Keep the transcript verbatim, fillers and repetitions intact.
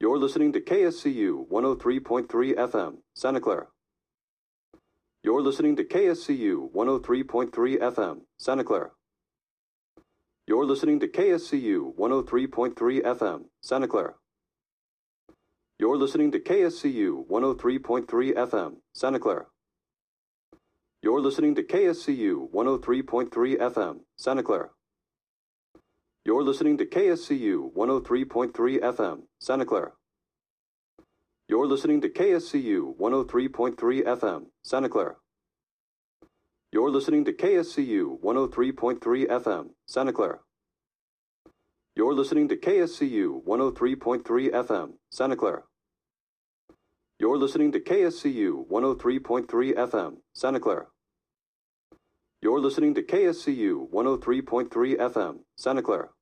You're listening to K S C U one oh three point three F M, Santa Clara. You're listening to K S C U one oh three point three F M, Santa Clara. You're listening to K S C U one oh three point three F M, Santa Clara. You're listening to K S C U one oh three point three F M, Santa Clara. You're listening to K S C U one oh three point three F M, Santa Clara. You're listening to K S C U one oh three point three F M, Santa Clara. You're listening to K S C U one oh three point three F M, Santa Clara. You're listening to K S C U one oh three point three F M, Santa Clara. You're listening to K S C U one oh three point three F M, Santa Clara. You're listening to K S C U one oh three point three F M, Santa Clara. You're listening to K S C U one oh three point three F M, Santa Clara.